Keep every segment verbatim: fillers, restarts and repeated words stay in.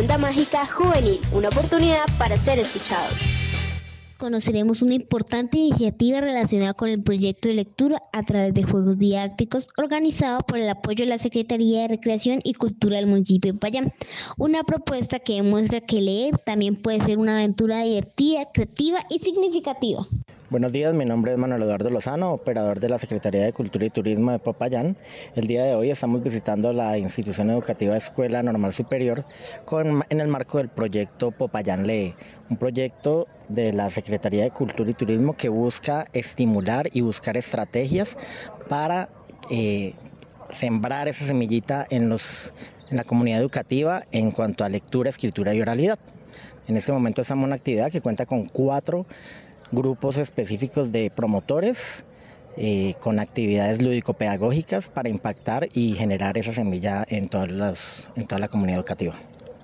Onda Mágica Juvenil, una oportunidad para ser escuchados. Conoceremos una importante iniciativa relacionada con el proyecto de lectura a través de juegos didácticos organizado por el apoyo de la Secretaría de Recreación y Cultura del municipio de Popayán. Una propuesta que demuestra que leer también puede ser una aventura divertida, creativa y significativa. Buenos días, mi nombre es Manuel Eduardo Lozano, operador de la Secretaría de Cultura y Turismo de Popayán. El día de hoy estamos visitando la institución educativa Escuela Normal Superior con, en el marco del proyecto Popayán Lee, un proyecto de la Secretaría de Cultura y Turismo que busca estimular y buscar estrategias para eh, sembrar esa semillita en, los, en la comunidad educativa en cuanto a lectura, escritura y oralidad. En este momento estamos en una actividad que cuenta con cuatro grupos específicos de promotores eh, con actividades lúdico-pedagógicas para impactar y generar esa semilla en, todas las, en toda la comunidad educativa.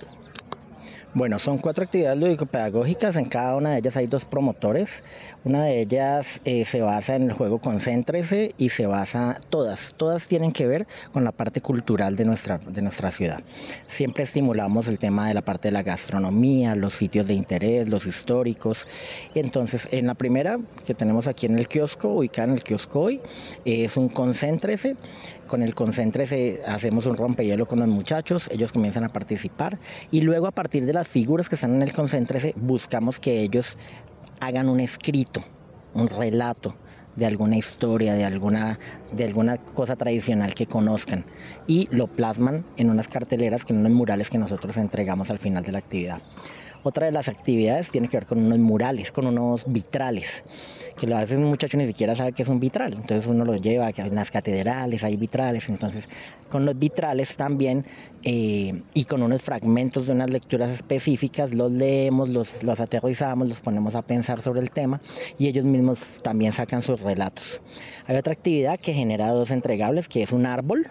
Bueno, son cuatro actividades lúdico-pedagógicas, en cada una de ellas hay dos promotores. Una de ellas eh, se basa en el juego Concéntrese y se basa, todas, todas tienen que ver con la parte cultural de nuestra, de nuestra ciudad. Siempre estimulamos el tema de la parte de la gastronomía, los sitios de interés, los históricos. Entonces, en la primera que tenemos aquí en el kiosco, ubicada en el kiosco hoy, es un Concéntrese. Con el Concéntrese hacemos un rompehielo con los muchachos, ellos comienzan a participar y luego a partir de las figuras que están en el Concéntrese buscamos que ellos hagan un escrito, un relato de alguna historia, de alguna, de alguna cosa tradicional que conozcan y lo plasman en unas carteleras, que en unos murales que nosotros entregamos al final de la actividad. Otra de las actividades tiene que ver con unos murales, con unos vitrales, que lo hace un muchacho ni siquiera sabe qué es un vitral, entonces uno lo lleva, que en las catedrales hay vitrales, entonces con los vitrales también eh, y con unos fragmentos de unas lecturas específicas, los leemos, los, los aterrizamos, los ponemos a pensar sobre el tema y ellos mismos también sacan sus relatos. Hay otra actividad que genera dos entregables, que es un árbol.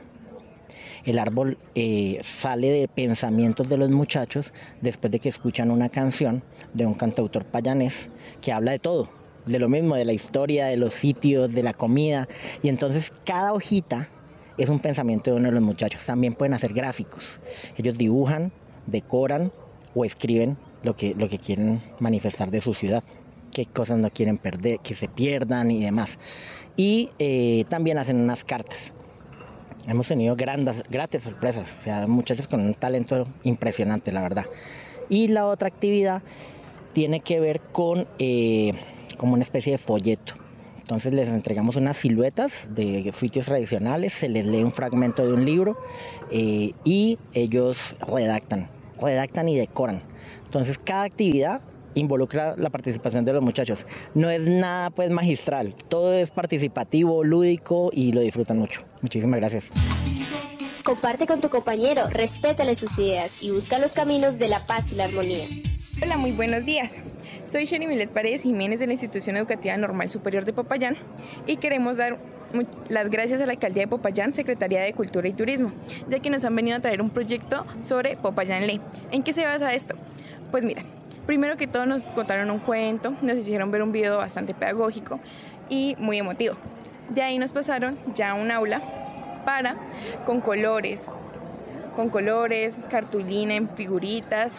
El árbol eh, sale de pensamientos de los muchachos después de que escuchan una canción de un cantautor payanés que habla de todo, de lo mismo, de la historia, de los sitios, de la comida. Y entonces cada hojita es un pensamiento de uno de los muchachos. También pueden hacer gráficos. Ellos dibujan, decoran o escriben lo que, lo que quieren manifestar de su ciudad, qué cosas no quieren perder, que se pierdan y demás. Y eh, también hacen unas cartas. Hemos tenido grandes, grandes sorpresas, o sea, muchachos con un talento impresionante, la verdad. Y la otra actividad tiene que ver con eh, como una especie de folleto. Entonces les entregamos unas siluetas de sitios tradicionales, se les lee un fragmento de un libro eh, y ellos redactan, redactan y decoran. Entonces cada actividad involucra la participación de los muchachos. No es nada pues magistral, todo es participativo, lúdico y lo disfrutan mucho. Muchísimas gracias. Comparte con tu compañero, respétale sus ideas y busca los caminos de la paz y la armonía. Hola, muy buenos días. Soy Sherry Milet Paredes Jiménez de la Institución Educativa Normal Superior de Popayán y queremos dar las gracias a la Alcaldía de Popayán, Secretaría de Cultura y Turismo, ya que nos han venido a traer un proyecto sobre Popayán Lee. ¿En qué se basa esto? Pues mira, primero que todo nos contaron un cuento, nos hicieron ver un video bastante pedagógico y muy emotivo. De ahí nos pasaron ya a un aula para, con colores, con colores, cartulina, en figuritas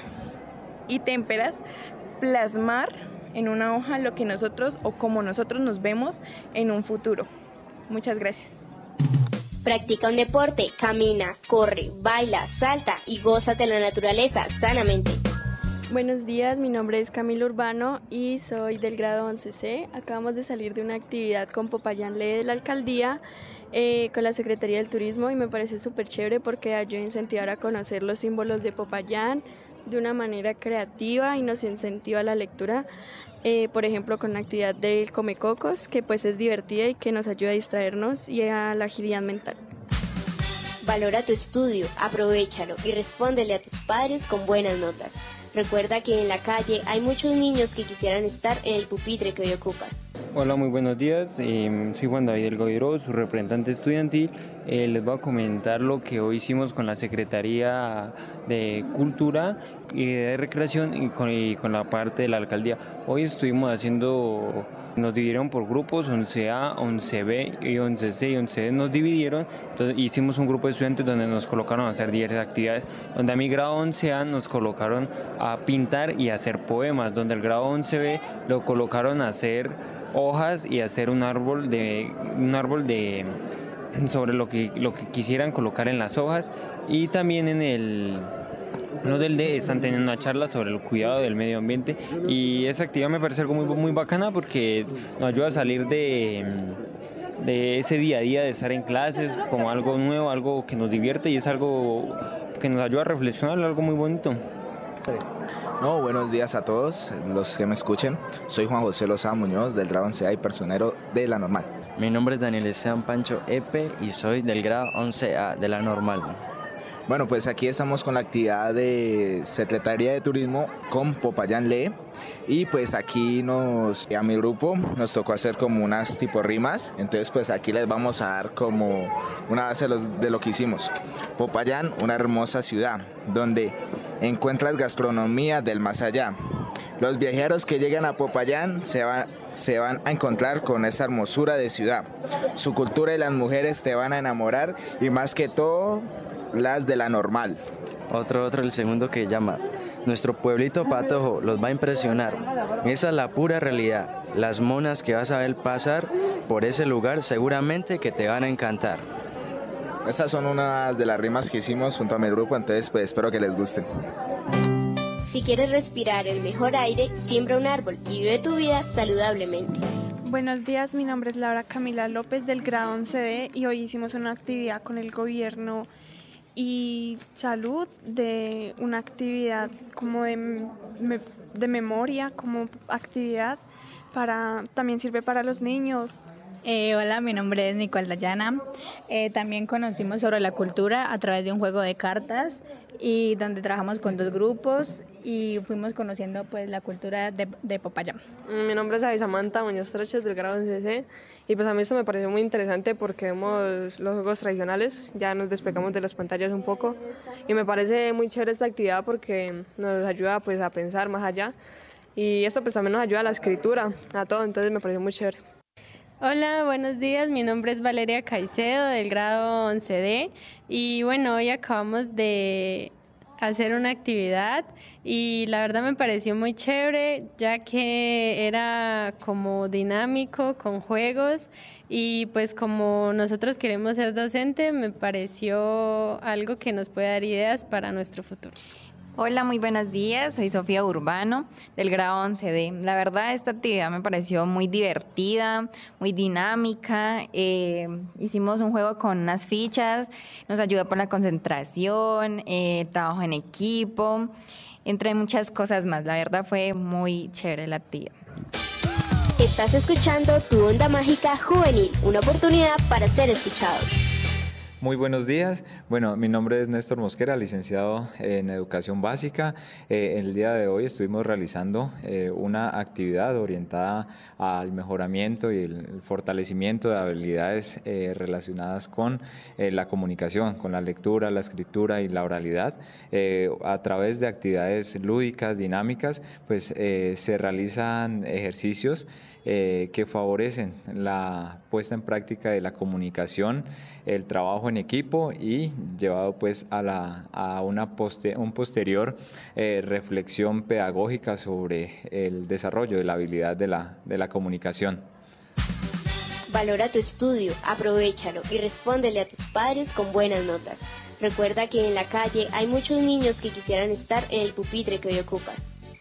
y témperas, plasmar en una hoja lo que nosotros o como nosotros nos vemos en un futuro. Muchas gracias. Practica un deporte, camina, corre, baila, salta y gózate la naturaleza sanamente. Buenos días, mi nombre es Camilo Urbano y soy del grado once ce. Acabamos de salir de una actividad con Popayán Lee de la Alcaldía eh, con la Secretaría del Turismo y me pareció súper chévere porque ayuda a incentivar a conocer los símbolos de Popayán de una manera creativa y nos incentiva la lectura, eh, por ejemplo con la actividad del Comecocos, que pues es divertida y que nos ayuda a distraernos y a la agilidad mental. Valora tu estudio, aprovéchalo y respóndele a tus padres con buenas notas. Recuerda que en la calle hay muchos niños que quisieran estar en el pupitre que hoy ocupas. Hola, muy buenos días. Eh, soy Juan David El Goyro, su representante estudiantil eh, les voy a comentar lo que hoy hicimos con la Secretaría de Cultura y de Recreación y con, y con la parte de la alcaldía. Hoy estuvimos haciendo, nos dividieron por grupos, once A, once B y once C y once D nos dividieron, entonces hicimos un grupo de estudiantes donde nos colocaron a hacer diversas actividades, donde a mi grado once A nos colocaron a pintar y a hacer poemas, donde el grado once B lo colocaron a hacer hojas y hacer un árbol de un árbol de sobre lo que lo que quisieran colocar en las hojas, y también en el Los del D están teniendo una charla sobre el cuidado del medio ambiente, y esa actividad me parece algo muy, muy bacana porque nos ayuda a salir de, de ese día a día de estar en clases como algo nuevo, algo que nos divierte y es algo que nos ayuda a reflexionar, algo muy bonito. No, buenos días a todos los que me escuchen. Soy Juan José Lozada Muñoz, del grado once A y personero de la normal. Mi nombre es Daniel Esteban Pancho Epe y soy del grado once A de la normal. Bueno, pues aquí estamos con la actividad de Secretaría de Turismo con Popayán Lee, y pues aquí nos, a mi grupo nos tocó hacer como unas tipo rimas, entonces pues aquí les vamos a dar como una base de, los, de lo que hicimos. Popayán, una hermosa ciudad donde encuentras gastronomía del más allá. Los viajeros que llegan a Popayán se van, se van a encontrar con esta hermosura de ciudad. Su cultura y las mujeres te van a enamorar, y más que todo las de la normal. Otro, otro, el segundo, que llama: nuestro pueblito Patojo los va a impresionar. Esa es la pura realidad. Las monas que vas a ver pasar por ese lugar seguramente que te van a encantar. Estas son unas de las rimas que hicimos junto a mi grupo, entonces pues espero que les gusten. Si quieres respirar el mejor aire, siembra un árbol y vive tu vida saludablemente. Buenos días, mi nombre es Laura Camila López, del grado once D, y hoy hicimos una actividad con el gobierno y salud, de una actividad como de, de memoria, como actividad para, también sirve para los niños. Eh, hola, mi nombre es Nicole Dayana. Eh, también conocimos sobre la cultura a través de un juego de cartas, y donde trabajamos con dos grupos y fuimos conociendo pues la cultura de, de Popayán. Mi nombre es David Samantha Muñoz Treches, del grado once C, y pues a mí esto me pareció muy interesante porque vemos los juegos tradicionales, ya nos despegamos de las pantallas un poco, y me parece muy chévere esta actividad porque nos ayuda pues a pensar más allá, y esto pues también nos ayuda a la escritura, a todo, entonces me pareció muy chévere. Hola, buenos días, mi nombre es Valeria Caicedo, del grado once D, y bueno, hoy acabamos de hacer una actividad y la verdad me pareció muy chévere, ya que era como dinámico, con juegos, y pues como nosotros queremos ser docente, me pareció algo que nos puede dar ideas para nuestro futuro. Hola, muy buenos días, soy Sofía Urbano, del grado once D. La verdad, esta actividad me pareció muy divertida, muy dinámica. Eh, hicimos un juego con unas fichas, nos ayudó por la concentración, eh, trabajo en equipo, entre muchas cosas más. La verdad fue muy chévere la actividad. Estás escuchando Tu Onda Mágica Juvenil, una oportunidad para ser escuchados. Muy buenos días. Bueno, mi nombre es Néstor Mosquera, licenciado en Educación Básica. Eh, el día de hoy estuvimos realizando eh, una actividad orientada al mejoramiento y el fortalecimiento de habilidades eh, relacionadas con eh, la comunicación, con la lectura, la escritura y la oralidad. Eh, a través de actividades lúdicas, dinámicas, pues eh, se realizan ejercicios Eh, que favorecen la puesta en práctica de la comunicación, el trabajo en equipo y llevado pues a, la, a una poste, un posterior eh, reflexión pedagógica sobre el desarrollo de la habilidad de la, de la comunicación. Valora tu estudio, aprovéchalo y respóndele a tus padres con buenas notas. Recuerda que en la calle hay muchos niños que quisieran estar en el pupitre que hoy ocupas.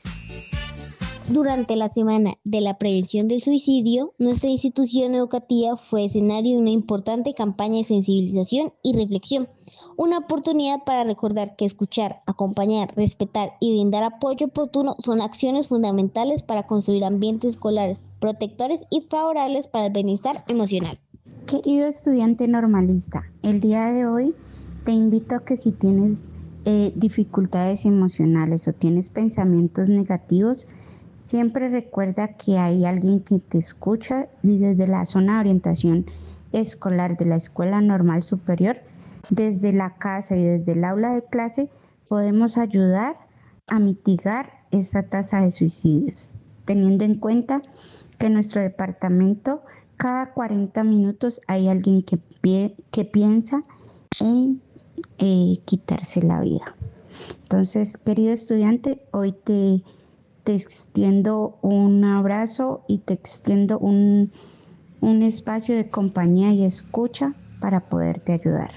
Durante la Semana de la Prevención del Suicidio, nuestra institución educativa fue escenario de una importante campaña de sensibilización y reflexión, una oportunidad para recordar que escuchar, acompañar, respetar y brindar apoyo oportuno son acciones fundamentales para construir ambientes escolares protectores y favorables para el bienestar emocional. Querido estudiante normalista, el día de hoy te invito a que si tienes eh, dificultades emocionales o tienes pensamientos negativos, siempre recuerda que hay alguien que te escucha y desde la zona de orientación escolar de la Escuela Normal Superior, desde la casa y desde el aula de clase podemos ayudar a mitigar esta tasa de suicidios, teniendo en cuenta que en nuestro departamento cada cuarenta minutos hay alguien que, pie, que piensa en eh, quitarse la vida. Entonces, querido estudiante, hoy te, te extiendo un abrazo y te extiendo un, un espacio de compañía y escucha para poderte ayudar.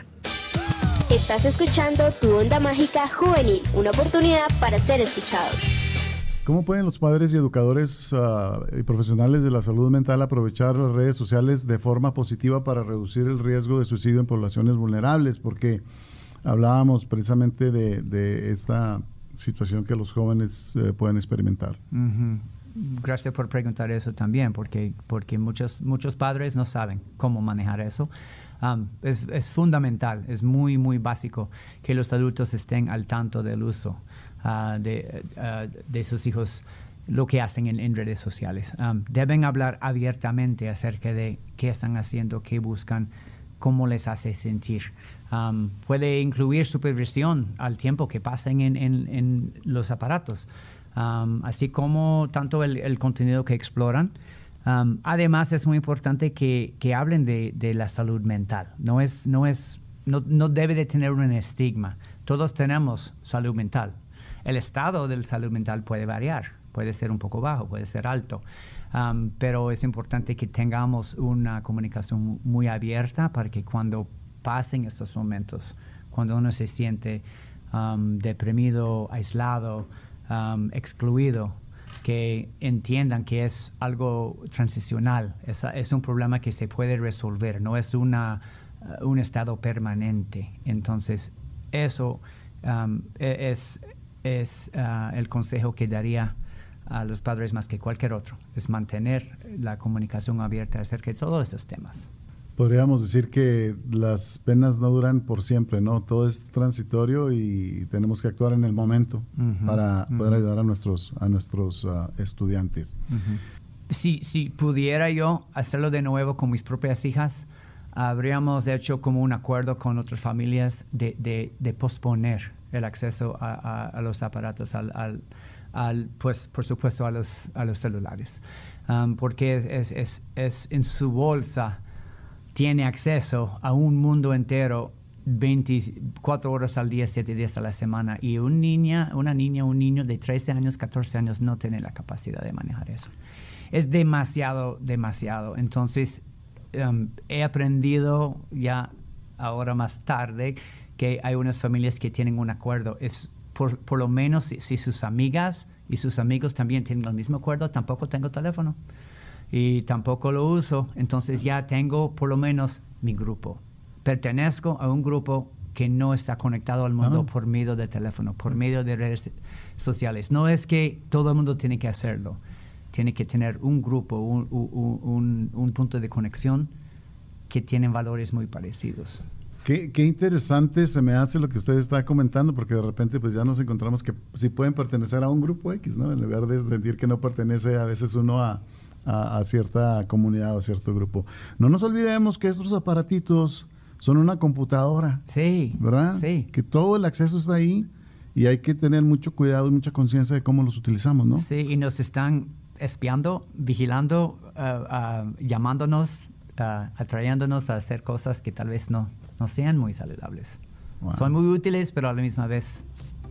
Estás escuchando Tu Onda Mágica Juvenil, una oportunidad para ser escuchados. ¿Cómo pueden los padres y educadores uh, y profesionales de la salud mental aprovechar las redes sociales de forma positiva para reducir el riesgo de suicidio en poblaciones vulnerables? Porque hablábamos precisamente de, de esta situación que los jóvenes eh, pueden experimentar. Uh-huh. Gracias por preguntar eso también, porque, porque muchos, muchos padres no saben cómo manejar eso. Um, es, es fundamental, es muy, muy básico que los adultos estén al tanto del uso uh, de, uh, de sus hijos, lo que hacen en, en redes sociales. Um, deben hablar abiertamente acerca de qué están haciendo, qué buscan, cómo les hace sentir. Um, puede incluir supervisión al tiempo que pasen en, en, en los aparatos, um, así como tanto el, el contenido que exploran. Um, además, es muy importante que, que hablen de, de la salud mental. No, es, no, es, no, no debe de tener un estigma. Todos tenemos salud mental. El estado de la salud mental puede variar. Puede ser un poco bajo, puede ser alto. Um, pero es importante que tengamos una comunicación muy abierta para que cuando pasen estos momentos, cuando uno se siente um, deprimido, aislado, um, excluido, que entiendan que es algo transicional, es, es un problema que se puede resolver, no es una, uh, un estado permanente. Entonces, eso um, es, es uh, el consejo que daría a los padres más que cualquier otro, es mantener la comunicación abierta acerca de todos esos temas. Podríamos decir que las penas no duran por siempre, ¿no? Todo es transitorio y tenemos que actuar en el momento uh-huh, para uh-huh. poder ayudar a nuestros, a nuestros uh, estudiantes. Uh-huh. Si, si pudiera yo hacerlo de nuevo con mis propias hijas, habríamos hecho como un acuerdo con otras familias de, de, de posponer el acceso a, a, a los aparatos, al, al, al, pues por supuesto a los, a los celulares, um, porque es, es, es en su bolsa tiene acceso a un mundo entero veinticuatro horas al día, siete días a la semana, y un niña, una niña, un niño de trece años, catorce años no tiene la capacidad de manejar eso. Es demasiado, demasiado. Entonces, um, he aprendido ya ahora más tarde que hay unas familias que tienen un acuerdo. Es por, por lo menos si, si sus amigas y sus amigos también tienen el mismo acuerdo, tampoco tengo teléfono. Y tampoco lo uso, entonces ya tengo por lo menos mi grupo. Pertenezco a un grupo que no está conectado al mundo ah. por medio de teléfono, por medio de redes sociales. No es que todo el mundo tiene que hacerlo, tiene que tener un grupo, un, un, un, un punto de conexión que tienen valores muy parecidos. Qué, qué interesante se me hace lo que usted está comentando, porque de repente pues ya nos encontramos que sí pueden pertenecer a un grupo X, ¿no? En lugar de sentir que no pertenece a veces uno a... A, a cierta comunidad o a cierto grupo. No nos olvidemos que estos aparatitos son una computadora. Sí. ¿Verdad? Sí. Que todo el acceso está ahí y hay que tener mucho cuidado y mucha conciencia de cómo los utilizamos, ¿no? Sí, y nos están espiando, vigilando, uh, uh, llamándonos, uh, atrayéndonos a hacer cosas que tal vez no, no sean muy saludables. Wow. Son muy útiles, pero a la misma vez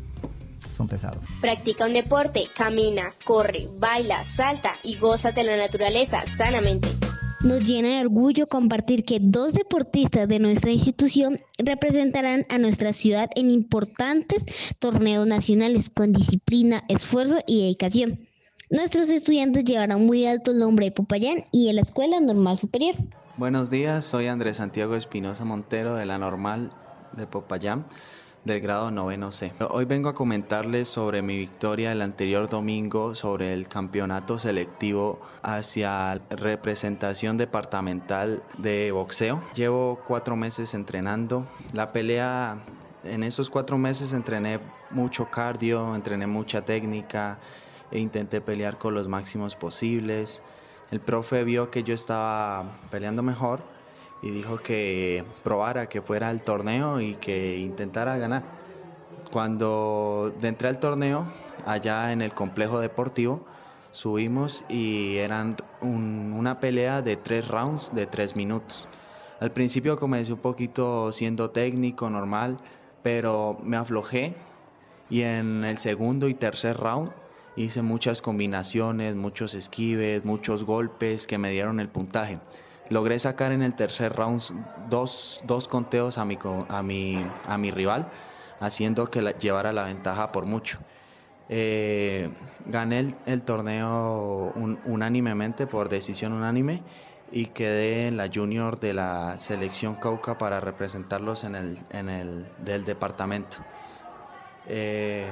son pesados. Practica un deporte, camina, corre, baila, salta y gózate la naturaleza sanamente. Nos llena de orgullo compartir que dos deportistas de nuestra institución representarán a nuestra ciudad en importantes torneos nacionales con disciplina, esfuerzo y dedicación. Nuestros estudiantes llevarán muy alto el nombre de Popayán y de la Escuela Normal Superior. Buenos días, soy Andrés Santiago Espinosa Montero de la Normal de Popayán, del grado noveno C. Hoy vengo a comentarles sobre mi victoria el anterior domingo sobre el campeonato selectivo hacia representación departamental de boxeo. Llevo cuatro meses entrenando. La pelea, en esos cuatro meses entrené mucho cardio, entrené mucha técnica e intenté pelear con los máximos posibles. El profe vio que yo estaba peleando mejor y dijo que probara, que fuera al torneo y que intentara ganar. Cuando entré al torneo, allá en el complejo deportivo, subimos y eran un, una pelea de tres rounds de tres minutos. Al principio comencé un poquito siendo técnico, normal, pero me aflojé y en el segundo y tercer round hice muchas combinaciones, muchos esquives, muchos golpes que me dieron el puntaje. Logré sacar en el tercer round dos, dos conteos a mi, a, mi, a mi rival, haciendo que la, llevara la ventaja por mucho. Eh, gané el, el torneo un, unánimemente, por decisión unánime, y quedé en la junior de la selección Cauca para representarlos en el, en el del departamento. Eh,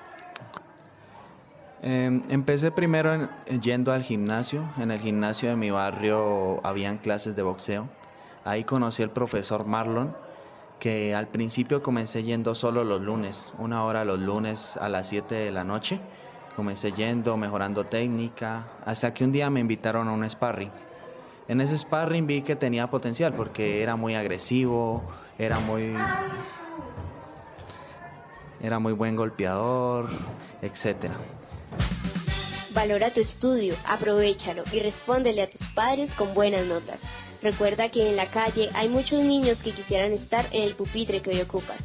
eh, empecé primero en, yendo al gimnasio. En el gimnasio de mi barrio habían clases de boxeo. Ahí conocí al profesor Marlon, que al principio comencé yendo solo los lunes, una hora los lunes a las siete de la noche. Comencé yendo, mejorando técnica, hasta que un día me invitaron a un sparring. En ese sparring vi que tenía potencial porque era muy agresivo, era muy, era muy buen golpeador, etcétera. Valora tu estudio, aprovéchalo y respóndele a tus padres con buenas notas. Recuerda que en la calle hay muchos niños que quisieran estar en el pupitre que hoy ocupas.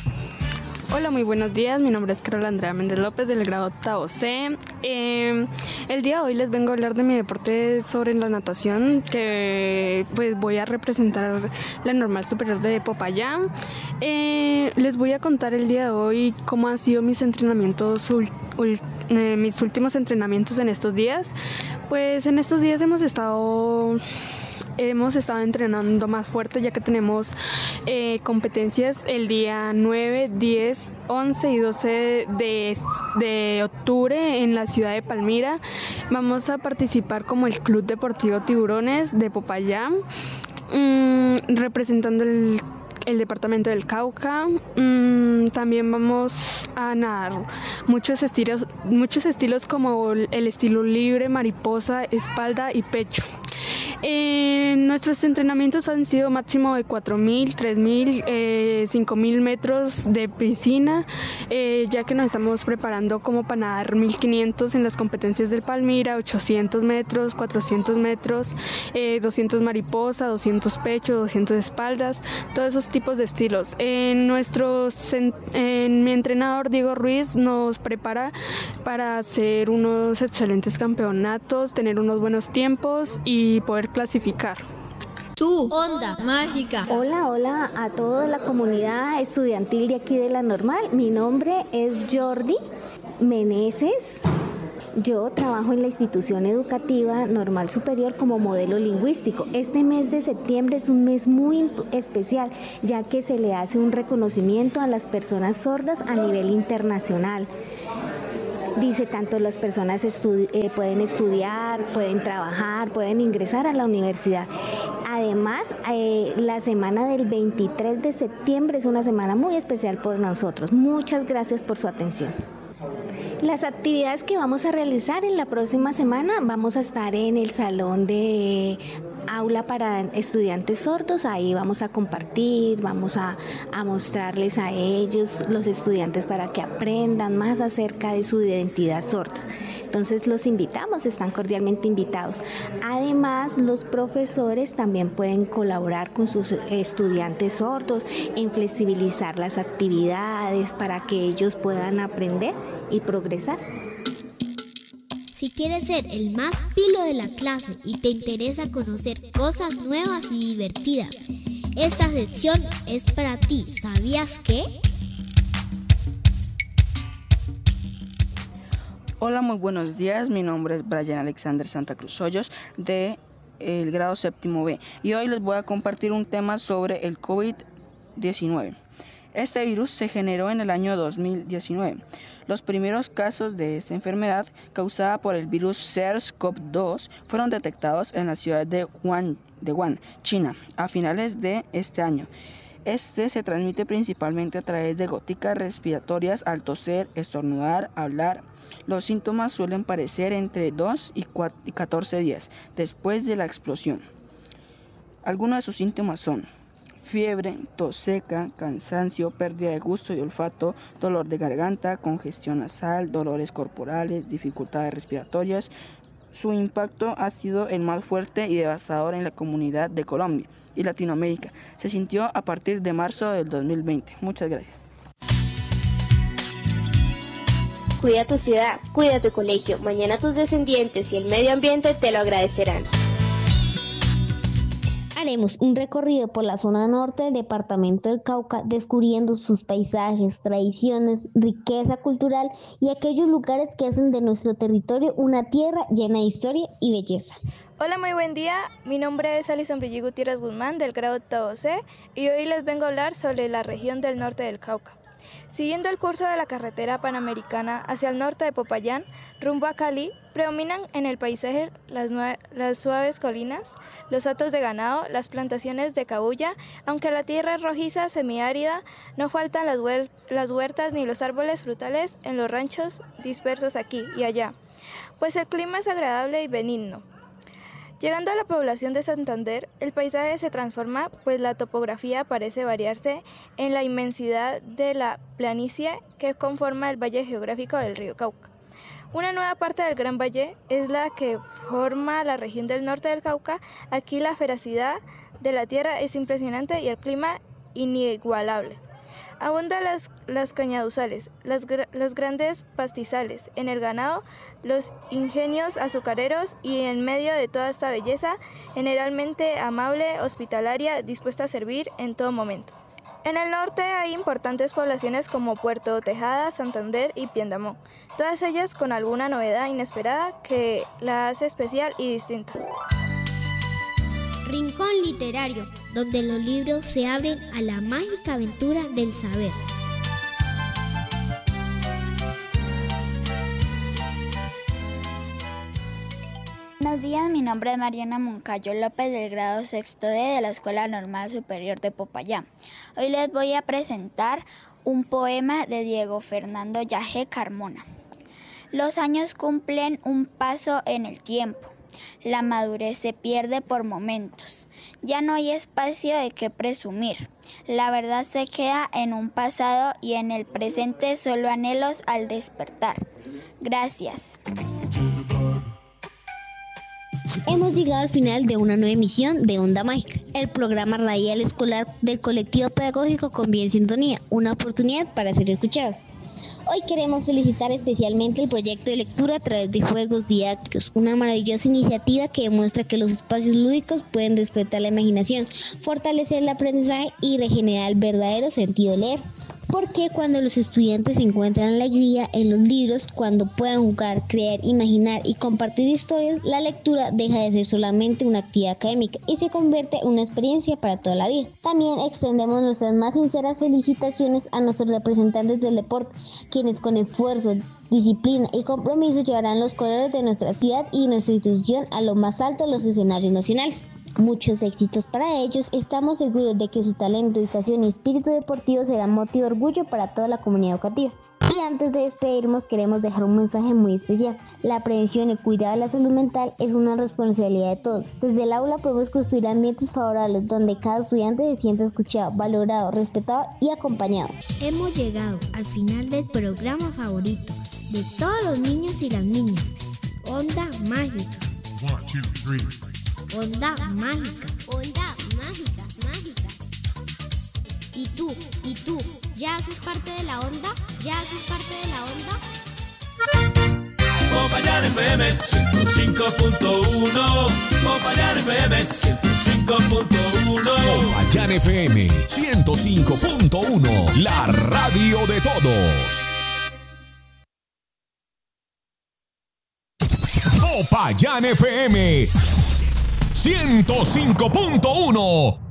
Hola, muy buenos días. Mi nombre es Carol Andrea Méndez López, del grado octavo C. Eh, el día de hoy les vengo a hablar de mi deporte sobre la natación, que pues voy a representar la Normal Superior de Popayán. Eh, les voy a contar el día de hoy cómo han sido mis entrenamientos, ul, ul, eh, mis últimos entrenamientos en estos días. Pues en estos días hemos estado... Hemos estado entrenando más fuerte, ya que tenemos eh, competencias el día nueve, diez, once y doce de, de octubre en la ciudad de Palmira. Vamos a participar como el Club Deportivo Tiburones de Popayán, mmm, representando el el departamento del Cauca. Mm, también vamos a nadar muchos estilos, muchos estilos como el estilo libre, mariposa, espalda y pecho. Eh, nuestros entrenamientos han sido máximo de cuatro mil, tres mil, eh, cinco mil metros de piscina, eh, ya que nos estamos preparando como para nadar mil quinientos en las competencias del Palmira, ochocientos metros, cuatrocientos metros, eh, doscientos mariposa, doscientos pecho, doscientos espaldas, todos esos tipos de estilos. En nuestros, en, en mi entrenador Diego Ruiz nos prepara para hacer unos excelentes campeonatos, tener unos buenos tiempos y poder clasificar. Tu onda mágica. Hola, hola a toda la comunidad estudiantil de aquí de la Normal. Mi nombre es Jordi Meneses. Yo trabajo en la institución educativa Normal Superior como modelo lingüístico. Este mes de septiembre es un mes muy especial, ya que se le hace un reconocimiento a las personas sordas a nivel internacional. Dice, tanto las personas estudi- eh, pueden estudiar, pueden trabajar, pueden ingresar a la universidad. Además, eh, la semana del veintitrés de septiembre es una semana muy especial por nosotros. Muchas gracias por su atención. Las actividades que vamos a realizar en la próxima semana, vamos a estar en el salón de aula para estudiantes sordos. Ahí vamos a compartir, vamos a, a mostrarles a ellos, los estudiantes, para que aprendan más acerca de su identidad sorda. Entonces los invitamos, están cordialmente invitados. Además, los profesores también pueden colaborar con sus estudiantes sordos en flexibilizar las actividades para que ellos puedan aprender y progresar. Si quieres ser el más pilo de la clase y te interesa conocer cosas nuevas y divertidas, esta sección es para ti. ¿Sabías qué? Hola, muy buenos días. Mi nombre es Brian Alexander Santa Cruz Hoyos, de el grado séptimo B, y hoy les voy a compartir un tema sobre el COVID diecinueve. Este virus se generó en el año dos mil diecinueve. Los primeros casos de esta enfermedad, causada por el virus SARS-CoV dos, fueron detectados en la ciudad de Wuhan, de Wuhan, China, a finales de este año. Este se transmite principalmente a través de gotículas respiratorias al toser, estornudar, hablar. Los síntomas suelen aparecer entre dos y catorce días después de la explosión. Algunos de sus síntomas son fiebre, tos seca, cansancio, pérdida de gusto y olfato, dolor de garganta, congestión nasal, dolores corporales, dificultades respiratorias. Su impacto ha sido el más fuerte y devastador en la comunidad de Colombia y Latinoamérica. Se sintió a partir de marzo del dos mil veinte. Muchas gracias. Cuida tu ciudad, cuida tu colegio. Mañana tus descendientes y el medio ambiente te lo agradecerán. Haremos un recorrido por la zona norte del departamento del Cauca, descubriendo sus paisajes, tradiciones, riqueza cultural y aquellos lugares que hacen de nuestro territorio una tierra llena de historia y belleza. Hola, muy buen día. Mi nombre es Alison Brigitte Gutiérrez Guzmán, del grado octavo C, y hoy les vengo a hablar sobre la región del norte del Cauca. Siguiendo el curso de la carretera panamericana hacia el norte de Popayán, rumbo a Cali, predominan en el paisaje las, las suaves colinas, los hatos de ganado, las plantaciones de cabuya. Aunque la tierra es rojiza, semiárida, no faltan las, huer las huertas ni los árboles frutales en los ranchos dispersos aquí y allá, pues el clima es agradable y benigno. Llegando a la población de Santander, el paisaje se transforma, pues la topografía parece variarse en la inmensidad de la planicie que conforma el valle geográfico del río Cauca. Una nueva parte del Gran Valle es la que forma la región del norte del Cauca. Aquí la ferocidad de la tierra es impresionante y el clima inigualable. Abundan las, las cañaduzales, las, los grandes pastizales, en el ganado, los ingenios azucareros y en medio de toda esta belleza, generalmente amable, hospitalaria, dispuesta a servir en todo momento. En el norte hay importantes poblaciones como Puerto Tejada, Santander y Piendamó, todas ellas con alguna novedad inesperada que la hace especial y distinta. Rincón literario, donde los libros se abren a la mágica aventura del saber. Buenos días, mi nombre es Mariana Moncayo López, del grado sexto D de la Escuela Normal Superior de Popayán. Hoy les voy a presentar un poema de Diego Fernando Yagé Carmona. Los años cumplen un paso en el tiempo. La madurez se pierde por momentos. Ya no hay espacio de qué presumir. La verdad se queda en un pasado y en el presente solo anhelos al despertar. Gracias. Hemos llegado al final de una nueva emisión de Onda Mágica, el programa radial escolar del colectivo pedagógico Con Vida en Sintonía, una oportunidad para ser escuchados. Hoy queremos felicitar especialmente el proyecto de lectura a través de juegos didácticos, una maravillosa iniciativa que demuestra que los espacios lúdicos pueden despertar la imaginación, fortalecer el aprendizaje y regenerar el verdadero sentido de leer. Porque cuando los estudiantes encuentran alegría en los libros, cuando puedan jugar, crear, imaginar y compartir historias, la lectura deja de ser solamente una actividad académica y se convierte en una experiencia para toda la vida. También extendemos nuestras más sinceras felicitaciones a nuestros representantes del deporte, quienes con esfuerzo, disciplina y compromiso llevarán los colores de nuestra ciudad y nuestra institución a lo más alto de los escenarios nacionales. Muchos éxitos para ellos. Estamos seguros de que su talento, dedicación y espíritu deportivo serán motivo de orgullo para toda la comunidad educativa. Y antes de despedirnos queremos dejar un mensaje muy especial. La prevención y el cuidado de la salud mental es una responsabilidad de todos. Desde el aula podemos construir ambientes favorables donde cada estudiante se sienta escuchado, valorado, respetado y acompañado. Hemos llegado al final del programa favorito de todos los niños y las niñas. Onda Mágica. One, two, three. Onda Mágica. Onda Mágica, mágica. ¿Y tú? ¿Y tú? ¿Ya haces parte de la onda? ¿Ya haces parte de la onda? Popayán F M ciento cinco punto uno. Popayán F M ciento cinco punto uno. Popayán F M ciento cinco punto uno. La radio de todos. Popayán F M ciento cinco punto uno.